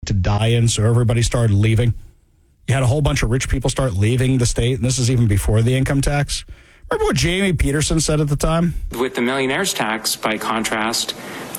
to die in, so everybody started leaving. You had a whole bunch of rich people start leaving the state, and this is even before the income tax. Remember what Jamie Peterson said at the time? With the millionaire's tax, by contrast,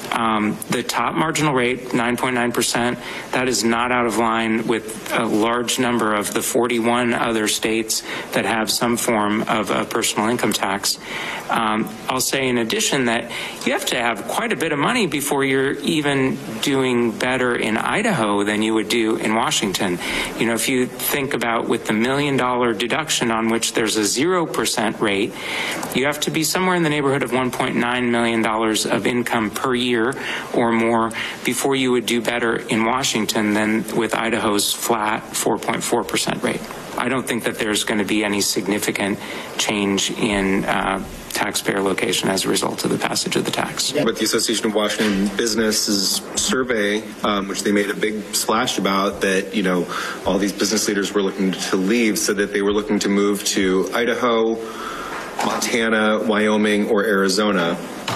the top marginal rate, 9.9%, that is not out of line with a large number of the 41 other states that have some form of a personal income tax. I'll say in addition that you have to have quite a bit of money before you're even doing better in Idaho than you would do in Washington. You know, if you think about with the $1 million deduction on which there's a 0% rate, you have to be somewhere in the neighborhood of $1.9 million of income per year or more before you would do better in Washington than with Idaho's flat 4.4% rate. I don't think that there's going to be any significant change in taxpayer location as a result of the passage of the tax. But the Association of Washington Businesses survey, which they made a big splash about, that, you know, all these business leaders were looking to leave, said that they were looking to move to Idaho, Montana, Wyoming, or Arizona.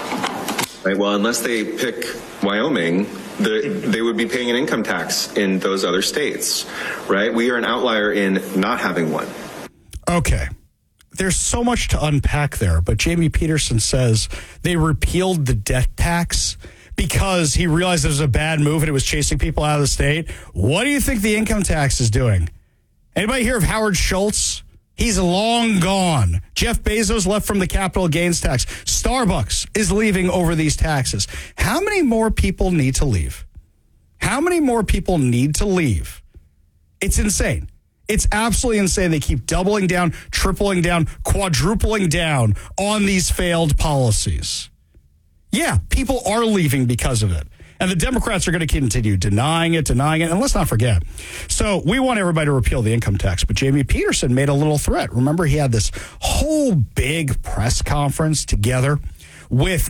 Right. Well, unless they pick Wyoming, they would be paying an income tax in those other states, right? We are an outlier in not having one. Okay. There's so much to unpack there, but Jamie Peterson says they repealed the death tax because he realized it was a bad move and it was chasing people out of the state. What do you think the income tax is doing? Anybody hear of Howard Schultz? He's long gone. Jeff Bezos left from the capital gains tax. Starbucks is leaving over these taxes. How many more people need to leave? How many more people need to leave? It's insane. It's absolutely insane. They keep doubling down, tripling down, quadrupling down on these failed policies. Yeah, people are leaving because of it. And the Democrats are going to continue denying it. And let's not forget. So we want everybody to repeal the income tax. But Jamie Peterson made a little threat. Remember, he had this whole big press conference together with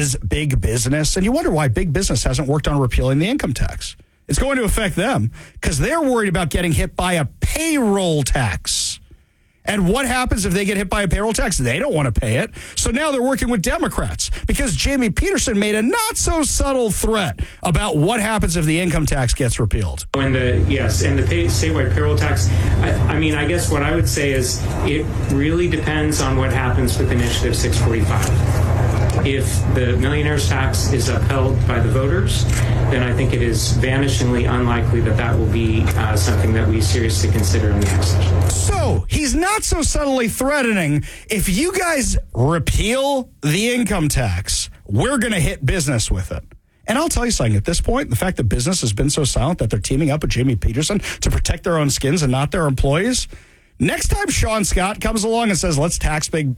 big business. And you wonder why big business hasn't worked on repealing the income tax. It's going to affect them because they're worried about getting hit by a payroll tax. And what happens if they get hit by a payroll tax? They don't want to pay it. So now they're working with Democrats because Jamie Peterson made a not so subtle threat about what happens if the income tax gets repealed. And the statewide payroll tax, I guess what I would say is it really depends on what happens with Initiative 645. If the millionaire's tax is upheld by the voters, then I think it is vanishingly unlikely that will be something that we seriously consider in the next session. So he's not so subtly threatening, if you guys repeal the income tax, we're going to hit business with it. And I'll tell you something, at this point, the fact that business has been so silent that they're teaming up with Jamie Peterson to protect their own skins and not their employees, next time Sean Scott comes along and says, let's tax big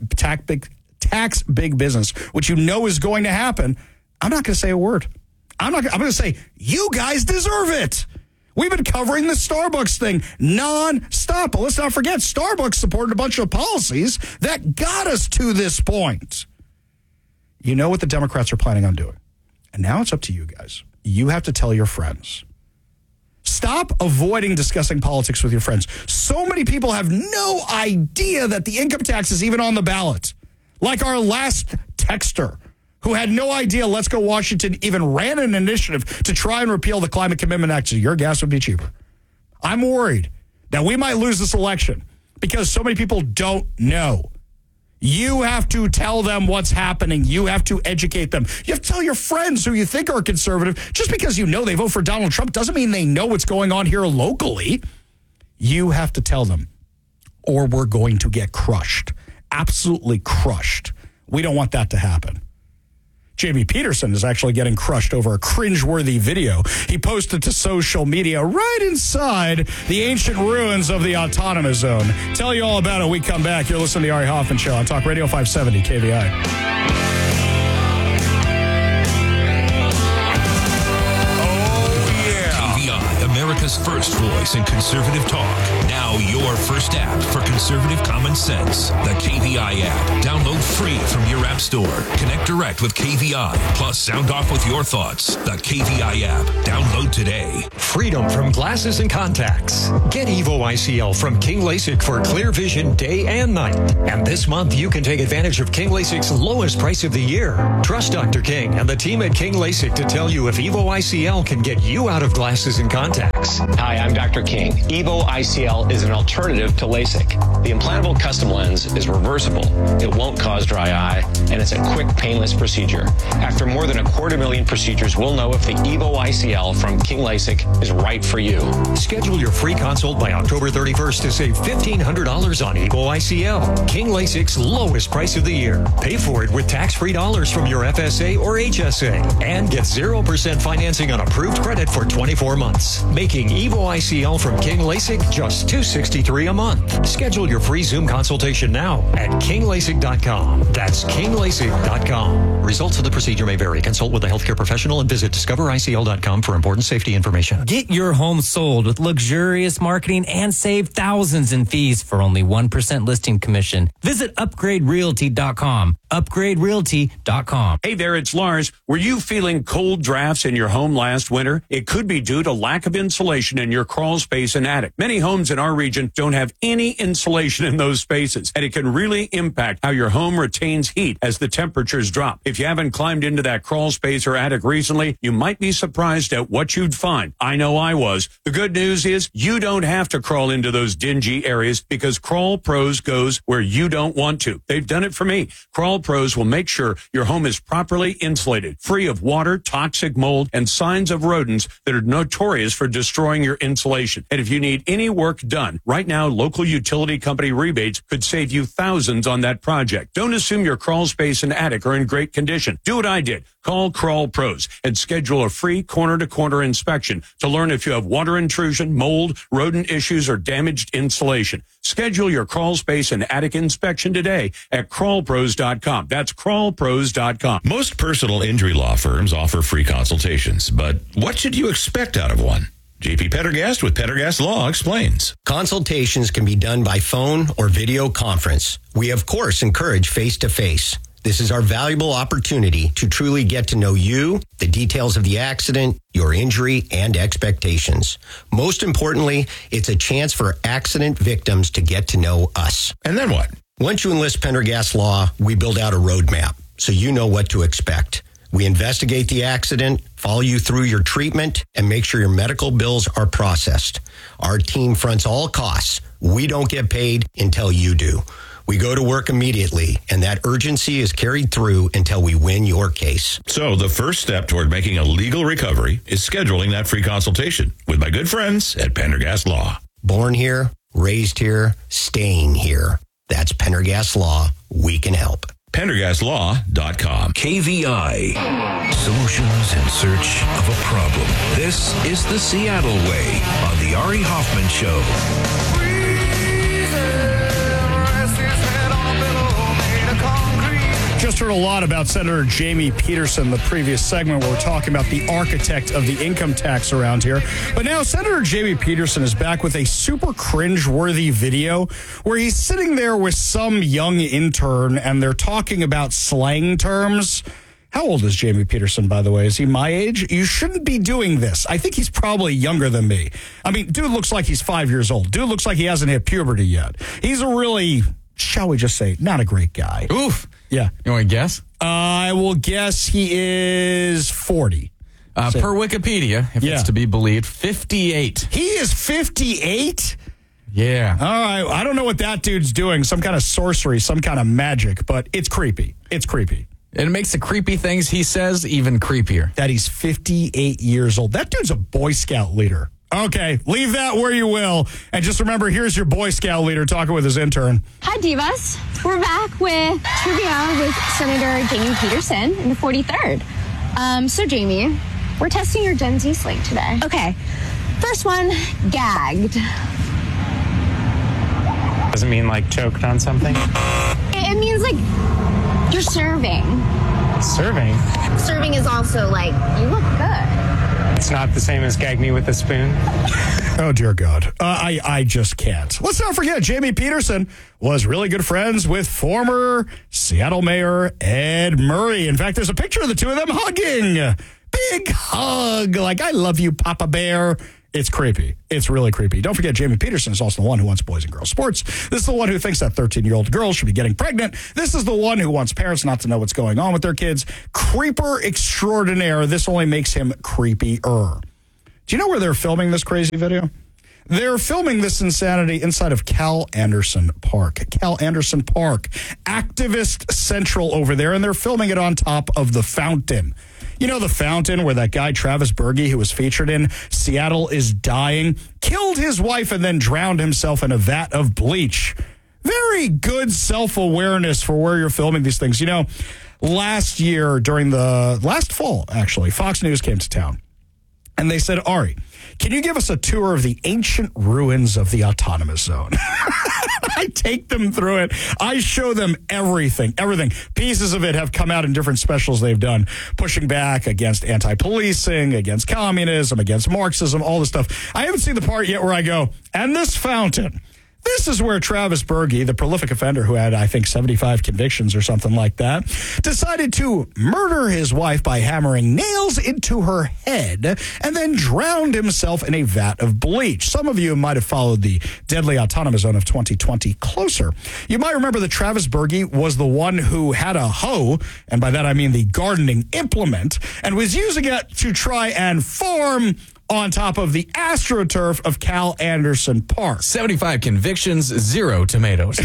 business, which you know is going to happen, I'm not going to say a word. I'm going to say, you guys deserve it. We've been covering the Starbucks thing nonstop. But let's not forget, Starbucks supported a bunch of policies that got us to this point. You know what the Democrats are planning on doing. And now it's up to you guys. You have to tell your friends. Stop avoiding discussing politics with your friends. So many people have no idea that the income tax is even on the ballot. Like our last texter, who had no idea Let's Go Washington even ran an initiative to try and repeal the Climate Commitment Act so your gas would be cheaper. I'm worried that we might lose this election because so many people don't know. You have to tell them what's happening. You have to educate them. You have to tell your friends who you think are conservative. Just because you know they vote for Donald Trump doesn't mean they know what's going on here locally. You have to tell them, or we're going to get crushed. Absolutely crushed. We don't want that to happen. Jamie Peterson is actually getting crushed over a cringeworthy video he posted to social media right inside the ancient ruins of the Autonomous Zone. Tell you all about it when we come back. You're listening to the Ari Hoffman Show on Talk Radio 570 KVI. KVI, America's America's first voice in conservative talk. Now your first app for conservative common sense. The KVI app. Download free from your app store. Connect direct with KVI. Plus sound off with your thoughts. The KVI app. Download today. Freedom from glasses and contacts. Get Evo ICL from King LASIK for clear vision day and night. And this month you can take advantage of King LASIK's lowest price of the year. Trust Dr. King and the team at King LASIK to tell you if Evo ICL can get you out of glasses and contacts. Hi, I'm Dr. King. Evo ICL is an alternative to LASIK. The implantable custom lens is reversible. It won't cause dry eye, and it's a quick, painless procedure. After more than 250,000 procedures, we'll know if the Evo ICL from King LASIK is right for you. Schedule your free consult by October 31st to save $1,500 on Evo ICL. King LASIK's lowest price of the year. Pay for it with tax-free dollars from your FSA or HSA. And get 0% financing on approved credit for 24 months. Making Evo ICL from King LASIK just $263 a month. Schedule your free Zoom consultation now at KingLASIK.com. That's KingLASIK.com. Results of the procedure may vary. Consult with a healthcare professional and visit DiscoverICL.com for important safety information. Get your home sold with luxurious marketing and save thousands in fees for only 1% listing commission. Visit UpgradeRealty.com. UpgradeRealty.com. Hey there, it's Lars. Were you feeling cold drafts in your home last winter? It could be due to lack of insulation in your crawl space and attic. Many homes in our region don't have any insulation in those spaces, and it can really impact how your home retains heat as the temperatures drop. If you haven't climbed into that crawl space or attic recently, you might be surprised at what you'd find. I know I was. The good news is you don't have to crawl into those dingy areas because Crawl Pros goes where you don't want to. They've done it for me. Crawl Pros will make sure your home is properly insulated, free of water, toxic mold, and signs of rodents that are notorious for destroying your insulation. And if you need any work done, right now, local utility company rebates could save you thousands on that project. Don't assume your crawl space and attic are in great condition. Do what I did. Call Crawl Pros and schedule a free corner-to-corner inspection to learn if you have water intrusion, mold, rodent issues, or damaged insulation. Schedule your crawl space and attic inspection today at crawlpros.com. That's crawlpros.com. Most personal injury law firms offer free consultations, but what should you expect out of one? JP Pendergast with Pendergast Law explains. Consultations can be done by phone or video conference. We, of course, encourage face-to-face. This is our valuable opportunity to truly get to know you, the details of the accident, your injury, and expectations. Most importantly, it's a chance for accident victims to get to know us. And then what? Once you enlist Pendergast Law, we build out a roadmap so you know what to expect. We investigate the accident, follow you through your treatment, and make sure your medical bills are processed. Our team fronts all costs. We don't get paid until you do. We go to work immediately, and that urgency is carried through until we win your case. So the first step toward making a legal recovery is scheduling that free consultation with my good friends at Pendergast Law. Born here, raised here, staying here. That's Pendergast Law. We can help. PendergastLaw.com. KVI. Solutions in search of a problem. This is the Seattle Way on the Ari Hoffman Show. Just heard a lot about Senator Jamie Peterson, the previous segment where we're talking about the architect of the income tax around here. But now Senator Jamie Peterson is back with a super cringe-worthy video where he's sitting there with some young intern and they're talking about slang terms. How old is Jamie Peterson, by the way? Is he my age? You shouldn't be doing this. I think he's probably younger than me. I mean, dude looks like he's 5 years old. Dude looks like he hasn't hit puberty yet. He's a really, shall we just say, not a great guy. Oof. Yeah. You want to guess? I will guess he is 40. Per Wikipedia, if it's to be believed, 58. He is 58? Yeah. All right. I don't know what that dude's doing. Some kind of sorcery, some kind of magic, but it's creepy. It's creepy. And it makes the creepy things he says even creepier. That he's 58 years old. That dude's a Boy Scout leader. Okay, leave that where you will. And just remember, here's your Boy Scout leader talking with his intern. Hi, Divas. We're back with trivia with Senator Jamie Peterson in the 43rd. So, Jamie, we're testing your Gen Z slang today. Okay, first one, gagged. Does it mean like choked on something? It means like you're serving. Serving? Serving is also like, you look good. It's not the same as gag me with a spoon? Oh, dear God. I just can't. Let's not forget, Jamie Peterson was really good friends with former Seattle Mayor Ed Murray. In fact, there's a picture of the two of them hugging. Big hug. Like, I love you, Papa Bear. It's creepy. It's really creepy. Don't forget, Jamie Peterson is also the one who wants boys and girls sports. This is the one who thinks that 13-year-old girl should be getting pregnant. This is the one who wants parents not to know what's going on with their kids. Creeper extraordinaire. This only makes him creepier. Do you know where they're filming this crazy video? They're filming this insanity inside of Cal Anderson Park. Cal Anderson Park, activist central over there, and they're filming it on top of the fountain. You know the fountain where that guy Travis Berge, who was featured in Seattle is Dying, killed his wife and then drowned himself in a vat of bleach. Very good self-awareness for where you're filming these things. You know, last fall, actually, Fox News came to town. And they said, Ari, can you give us a tour of the ancient ruins of the autonomous zone? I take them through it. I show them everything. Pieces of it have come out in different specials they've done, pushing back against anti-policing, against communism, against Marxism, all this stuff. I haven't seen the part yet where I go, and this fountain. This is where Travis Berge, the prolific offender who had, I think, 75 convictions or something like that, decided to murder his wife by hammering nails into her head and then drowned himself in a vat of bleach. Some of you might have followed the deadly autonomous zone of 2020 closer. You might remember that Travis Berge was the one who had a hoe, and by that I mean the gardening implement, and was using it to try and farm on top of the AstroTurf of Cal Anderson Park. 75 convictions, 0 tomatoes.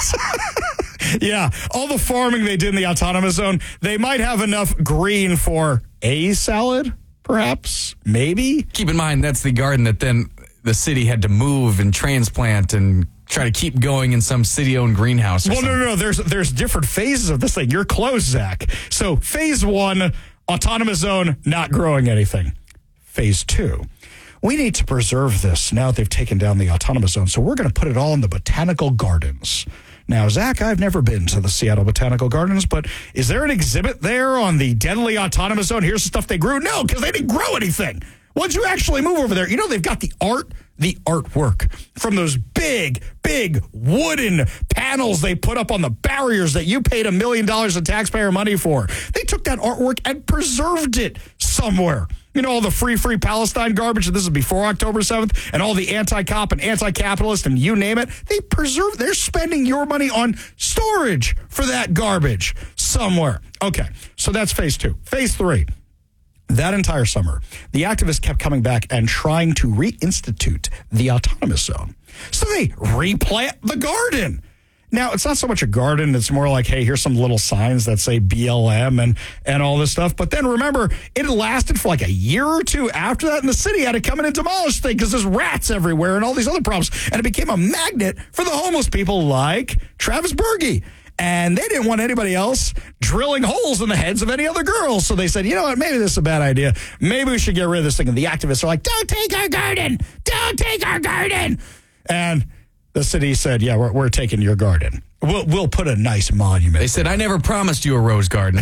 Yeah, all the farming they did in the autonomous zone, they might have enough green for a salad, perhaps, maybe. Keep in mind, that's the garden that then the city had to move and transplant and try to keep going in some city-owned greenhouse. No. There's different phases of this thing. You're close, Zach. So phase 1, autonomous zone, not growing anything. Phase 2, we need to preserve this now that they've taken down the autonomous zone, so we're going to put it all in the botanical gardens. Now, Zach, I've never been to the Seattle Botanical Gardens, but is there an exhibit there on the deadly autonomous zone? Here's the stuff they grew? No, because they didn't grow anything. Once you actually move over there, you know they've got the artwork from those big wooden panels they put up on the barriers that you paid $1 million in taxpayer money for. They took that artwork and preserved it somewhere. You know, all the free Palestine garbage, and this is before October 7th, and all the anti-cop and anti-capitalist and you name it, they're spending your money on storage for that garbage somewhere. Okay, so that's phase 2. Phase 3. That entire summer, the activists kept coming back and trying to reinstitute the autonomous zone. So they replant the garden. Now, it's not so much a garden. It's more like, hey, here's some little signs that say BLM and all this stuff. But then remember, it lasted for like a year or two after that, and the city had to come in and demolish things because there's rats everywhere and all these other problems. And it became a magnet for the homeless people like Travis Berge. And they didn't want anybody else drilling holes in the heads of any other girls. So they said, you know what, maybe this is a bad idea. Maybe we should get rid of this thing. And the activists are like, don't take our garden. Don't take our garden. And the city said, yeah, we're taking your garden. We'll put a nice monument. They said, I never promised you a rose garden.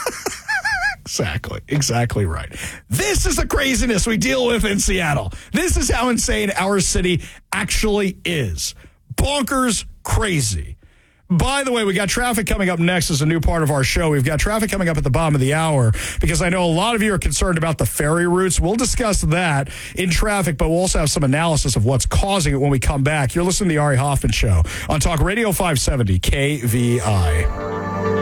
Exactly right. This is the craziness we deal with in Seattle. This is how insane our city actually is. Bonkers crazy. By the way, we got traffic coming up next as a new part of our show. We've got traffic coming up at the bottom of the hour because I know a lot of you are concerned about the ferry routes. We'll discuss that in traffic, but we'll also have some analysis of what's causing it when we come back. You're listening to the Ari Hoffman Show on Talk Radio 570 KVI.